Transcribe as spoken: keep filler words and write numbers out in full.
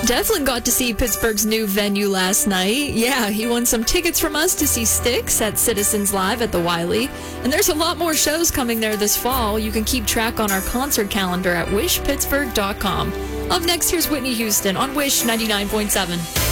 Devlin got to see Pittsburgh's new venue last night. Yeah, he won some tickets from us to see Styx at Citizens Live at the Wiley. And there's a lot more shows coming there this fall. You can keep track on our concert calendar at wish pittsburgh dot com. Up next, here's Whitney Houston on Wish ninety-nine point seven.